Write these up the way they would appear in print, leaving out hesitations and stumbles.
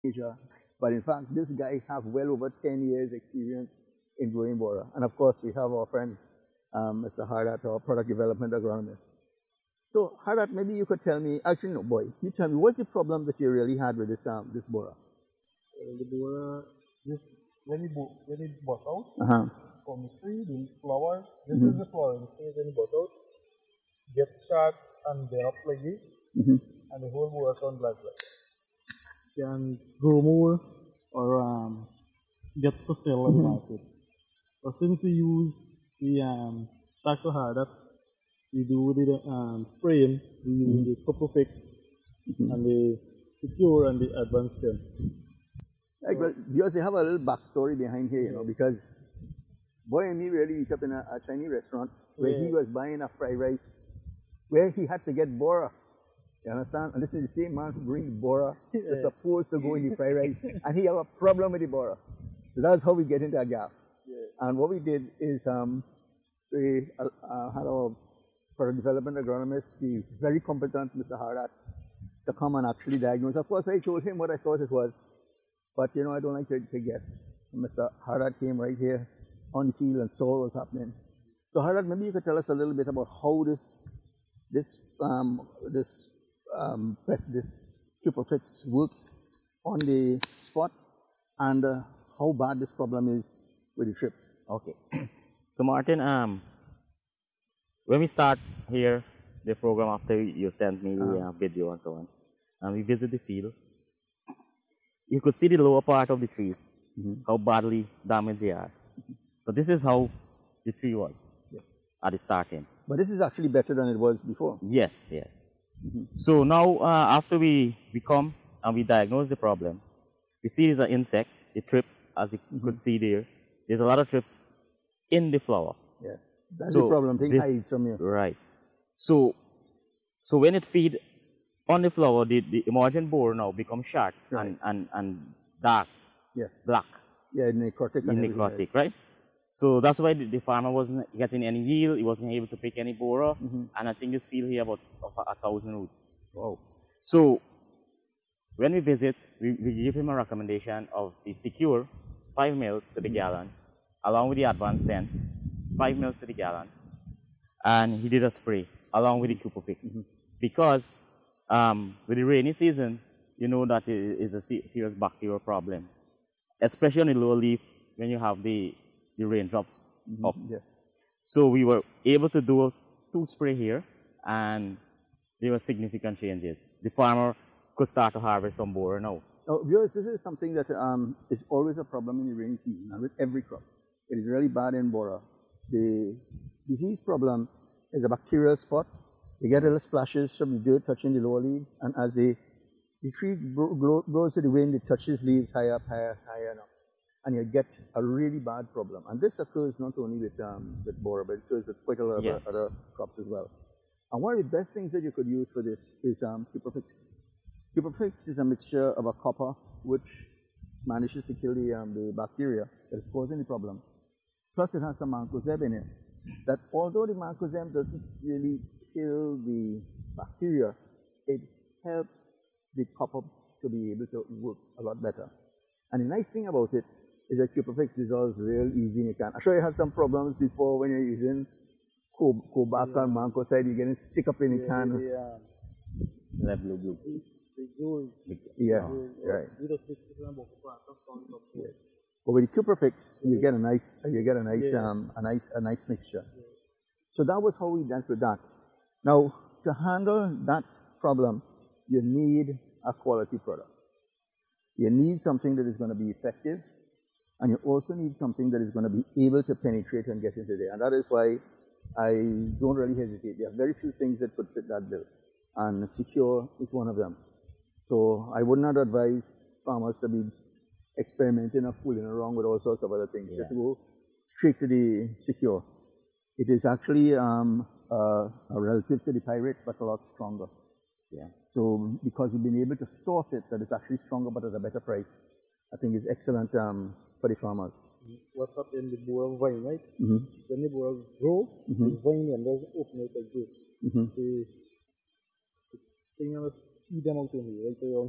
Asia. But in fact, this guy have well over 10 years experience in growing bora. And of course, we have our friend, Mr. Hardat, our product development agronomist. So Hardat, maybe you could tell me, actually no, boy, you tell me, what's the problem that you really had with this bora? The bora, just when it bought out, Uh-huh. from the tree, the flower, this is the flowering stage when it bought out, gets sharp and they're up like this, and the whole bora turns black. Can grow more or get for sale on the market. But since we use the Dr. Hardat, we do the spraying, we use the Copperfix and the Secure and the Advanced Stem. Like, well, because they have a little backstory behind here, you know, because boy and me really eat up in a Chinese restaurant where he was buying a fried rice where he had to get bora. You understand? And this is the same man who brings bora that's supposed to go in the fried rice, and he have a problem with the bora. So that's how we get into a gap. And what we did is we had our product development agronomist, the very competent Mr. Hardat, to come and actually diagnose. Of course, I told him what I thought it was, but you know, I don't like to guess. Mr. Hardat came right here on the field and saw what was happening. So Hardat, maybe you could tell us a little bit about how this Cupofix works on the spot and how bad this problem is with the trips. Okay. So Martin, when we start here, the program after you sent me the video and so on, and we visit the field, you could see the lower part of the trees, how badly damaged they are. So this is how the tree was at the starting. But this is actually better than it was before. Yes, yes. So now, after we come and we diagnose the problem, we see there's an insect, the trips, as you could see there. There's a lot of trips in the flower. Yeah, that's the problem. Thing hides from you. Right. So when it feed on the flower, the emergent borer now becomes sharp and dark, black. Yeah, necrotic. Necrotic, right? So that's why the farmer wasn't getting any yield. He wasn't able to pick any borer. And I think this field here about 1,000 roots. Wow. So when we visit, we give him a recommendation of the Secure 5 mils to the gallon, along with the Advanced 10, 5 mils to the gallon. And he did a spray along with the Cupofix. Because with the rainy season, you know that it is a serious bacterial problem, especially on the lower leaf when you have the raindrops up. So we were able to do 2 spray here, and there were significant changes. The farmer could start to harvest some borer now. Now, viewers, this is something that is always a problem in the rainy season, and with every crop. It is really bad in bora. The disease problem is a bacterial spot. You get little splashes from the dirt touching the lower leaves, and as the tree grows to the wind, it touches leaves higher up, higher now. And you get a really bad problem. And this occurs not only with bora, but it occurs with quite a lot of other crops as well. And one of the best things that you could use for this is Cupofix. Cupofix is a mixture of a copper, which manages to kill the bacteria that is causing the problem. Plus it has some mancozeb in it. That although the mancozeb doesn't really kill the bacteria, it helps the copper to be able to work a lot better. And the nice thing about it is that Cupofix dissolves real easy in your can. I'm sure you had some problems before when you're using Kobaka and Mancozeb, you're getting stick up in the can. Blue. Right. But with the Cupofix, you get a nice mixture. So that was how we dealt with that. Now, to handle that problem, you need a quality product. You need something that is going to be effective, and you also need something that is going to be able to penetrate and get into there. And that is why I don't really hesitate. There are very few things that could fit that bill, and Secure is one of them. So I would not advise farmers to be experimenting or fooling around with all sorts of other things. Just go straight to the Secure. It is actually a relative to the Pyrite, but a lot stronger. So because we've been able to source it that is actually stronger but at a better price, I think it's excellent for the farmers. What's up in the bora vine, right? When the bora grow, the vine and does open out like this. The thing on the feed them out in here, right around here.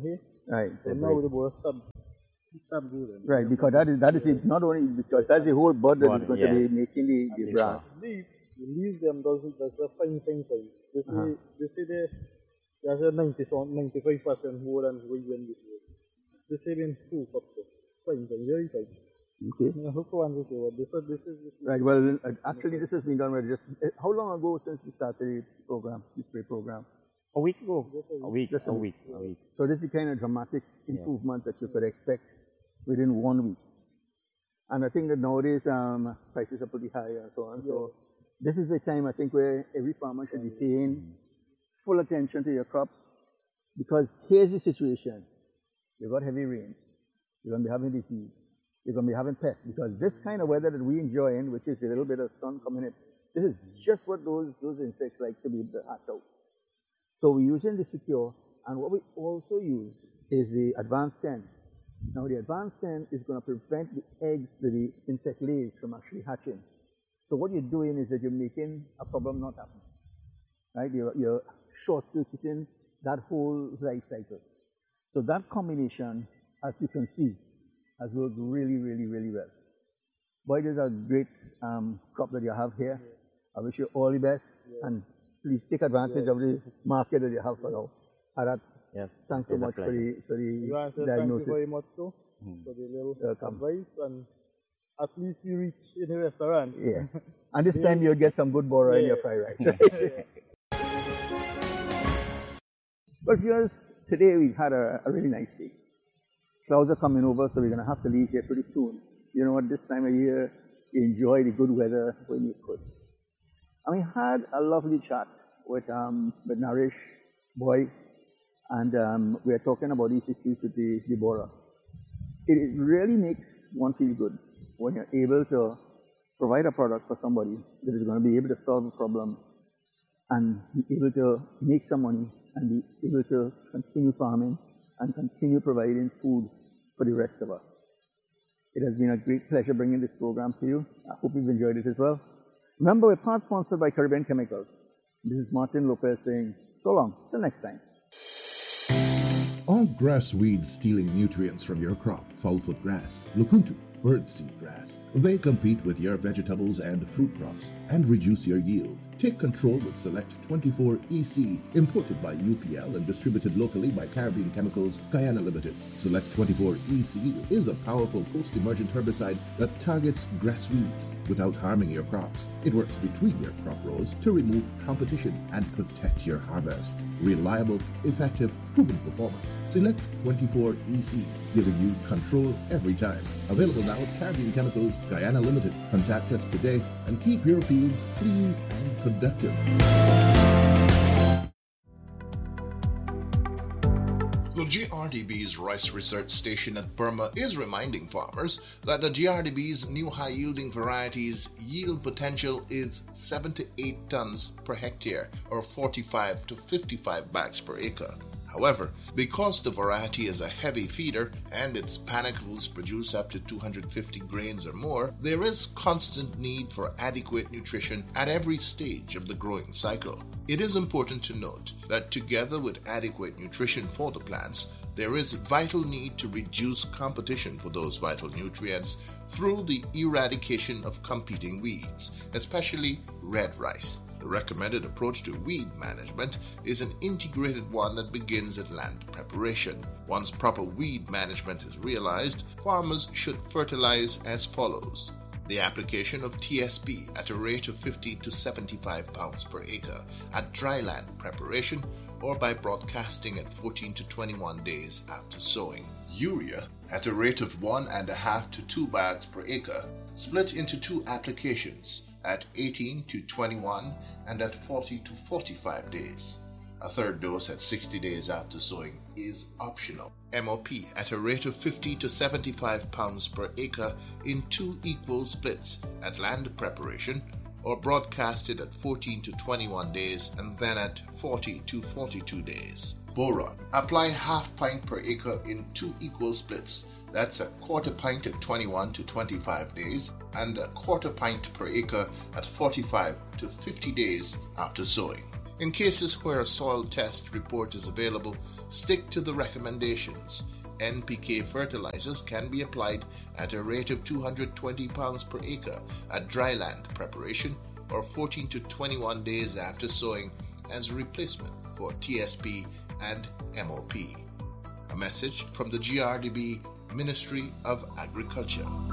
Right. So now the borer stop good. Right, because that is it, not only because that's the whole bud that is going to be making the branch. The leaves them does a fine size. They say there's a 95% more than we win this year. They say in 2 cups of fine, very fine. Okay. I hope one will say what this is. Right, well, actually this has been done with just, how long ago since we started the program, the spray program? A week ago. A week. So this is the kind of dramatic improvement that you could expect within 1 week. And I think that nowadays prices are pretty high and so on. So this is the time I think where every farmer should be paying full attention to your crops, because here's the situation. You've got heavy rains. You're going to be having disease. You're going to be having pests, because this kind of weather that we enjoy in, which is a little bit of sun coming in, this is just what those insects like to be able to hatch out. So we're using the Secure, and what we also use is the Advanced 10. Now the Advanced 10 is going to prevent the eggs that the insect lays from actually hatching. So what you're doing is that you're making a problem not happen. Right? You're short-circuiting that whole life cycle. So that combination, as you can see, has worked really, really, really well. Boy, this is a great crop that you have here. I wish you all the best, and please take advantage of the market that you have for now. Arat, thanks so much for the diagnosis. Thank you very much too, for the little advice, and at least you reach in the restaurant. Yeah, and this time you'll get some good borer in your fried rice. Right? Well, viewers, today we've had a really nice day. Clouds are coming over, so we're going to have to leave here pretty soon. You know what, this time of year, you enjoy the good weather when you could. And we had a lovely chat with Naresh Boy, and we are talking about these issues with the borer. It really makes one feel good when you're able to provide a product for somebody that is going to be able to solve a problem and be able to make some money and be able to continue farming and continue providing food for the rest of us. It has been a great pleasure bringing this program to you. I hope you've enjoyed it as well. Remember, we're part sponsored by Caribbean Chemicals. This is Martin Lopez saying so long, till next time. Are grass weeds stealing nutrients from your crop? Foulfoot grass, Lukuntu, birdseed grass. They compete with your vegetables and fruit crops and reduce your yield. Take control with Select 24 EC, imported by UPL and distributed locally by Caribbean Chemicals, Guyana Limited. Select 24 EC is a powerful post-emergent herbicide that targets grass weeds without harming your crops. It works between your crop rows to remove competition and protect your harvest. Reliable, effective, proven performance. Select 24 EC, giving you control every time. Available now at Caribbean Chemicals, Guyana Limited. Contact us today and keep your fields clean and productive. The GRDB's Rice Research Station at Burma is reminding farmers that the GRDB's new high-yielding varieties' yield potential is 7 to 8 tons per hectare, or 45 to 55 bags per acre. However, because the variety is a heavy feeder and its panicles produce up to 250 grains or more, there is constant need for adequate nutrition at every stage of the growing cycle. It is important to note that together with adequate nutrition for the plants, there is vital need to reduce competition for those vital nutrients through the eradication of competing weeds, especially red rice. The recommended approach to weed management is an integrated one that begins at land preparation. Once proper weed management is realized, farmers should fertilize as follows. The application of TSP at a rate of 50 to 75 pounds per acre at dry land preparation, or by broadcasting at 14 to 21 days after sowing. Urea at a rate of 1.5 to 2 bags per acre, split into 2 applications at 18 to 21 and at 40 to 45 days. A third dose at 60 days after sowing is optional. MOP at a rate of 50 to 75 pounds per acre in 2 equal splits at land preparation, or broadcasted at 14 to 21 days and then at 40 to 42 days. Boron. Apply half pint per acre in 2 equal splits. That's a quarter pint at 21 to 25 days and a quarter pint per acre at 45 to 50 days after sowing. In cases where a soil test report is available, stick to the recommendations. NPK fertilizers can be applied at a rate of 220 pounds per acre at dryland preparation or 14 to 21 days after sowing as a replacement for TSP and MOP. A message from the GRDB Ministry of Agriculture.